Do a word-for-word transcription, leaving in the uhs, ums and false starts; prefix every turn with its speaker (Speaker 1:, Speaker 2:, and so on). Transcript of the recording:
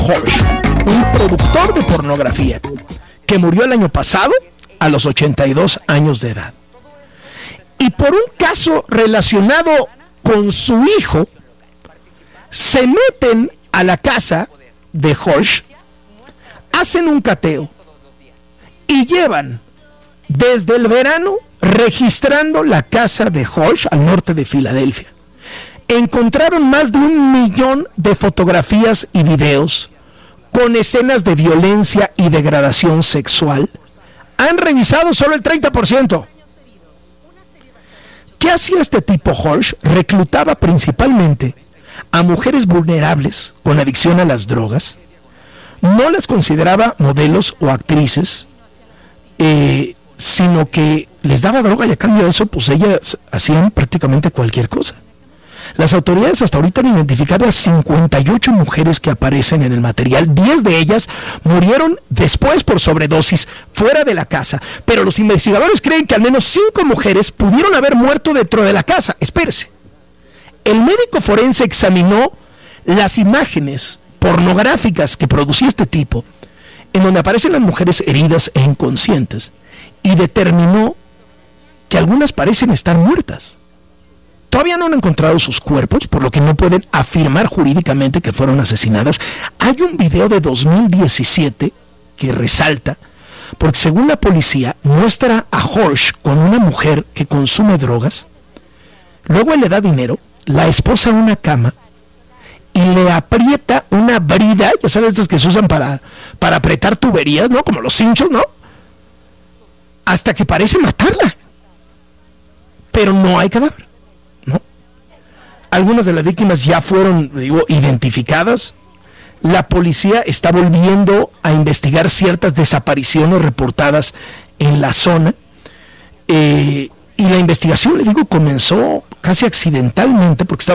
Speaker 1: Horsch, un productor de pornografía que murió el año pasado a los ochenta y dos años de edad. Y por un caso relacionado con su hijo, se meten a la casa de Horsch, hacen un cateo y llevan desde el verano registrando la casa de Horsch al norte de Filadelfia. Encontraron más de un millón de fotografías y videos con escenas de violencia y degradación sexual. Han revisado solo el treinta por ciento. ¿Qué hacía este tipo Horsch? Reclutaba principalmente a mujeres vulnerables con adicción a las drogas. No las consideraba modelos o actrices, eh, sino que les daba droga y a cambio de eso, pues ellas hacían prácticamente cualquier cosa. Las autoridades hasta ahorita han identificado a cincuenta y ocho mujeres que aparecen en el material. diez de ellas murieron después por sobredosis fuera de la casa. Pero los investigadores creen que al menos cinco mujeres pudieron haber muerto dentro de la casa. Espérese. El médico forense examinó las imágenes pornográficas que producía este tipo, en donde aparecen las mujeres heridas e inconscientes, y determinó que algunas parecen estar muertas. Todavía no han encontrado sus cuerpos, por lo que no pueden afirmar jurídicamente que fueron asesinadas. Hay un video de dos mil diecisiete que resalta, porque según la policía, muestra a Horsch con una mujer que consume drogas, luego él le da dinero, la esposa a una cama y le aprieta una brida, ya sabes, estas que se usan para, para apretar tuberías, ¿no? Como los cinchos, ¿no? Hasta que parece matarla. Pero no hay cadáver, ¿no? Algunas de las víctimas ya fueron, digo, identificadas. La policía está volviendo a investigar ciertas desapariciones reportadas en la zona. Eh, y la investigación, le digo, comenzó casi accidentalmente porque estaba